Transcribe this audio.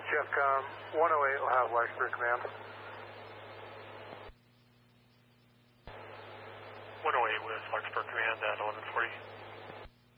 Jeffcom 108 will have Larkspur command. 108 with Larkspur command at 1140.